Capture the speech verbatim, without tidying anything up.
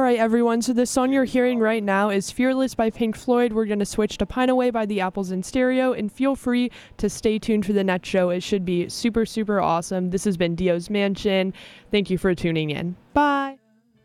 right, everyone. So the song you're hearing right now is Fearless by Pink Floyd. We're going to switch to Pine Away by the Apples in Stereo, and feel free to stay tuned for the next show. It should be super, super awesome. This has been Dio's Mansion. Thank you for tuning in. Bye.